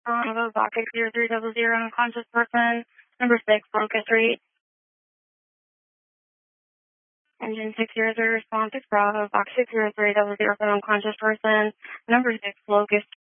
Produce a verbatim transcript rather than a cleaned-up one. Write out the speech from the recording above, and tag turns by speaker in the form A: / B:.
A: Bravo, Box six zero three double zero, unconscious person. Number six, Locust Read. Engine six zero three, response six Bravo, Box six zero three double zero for unconscious person. Number six, Locust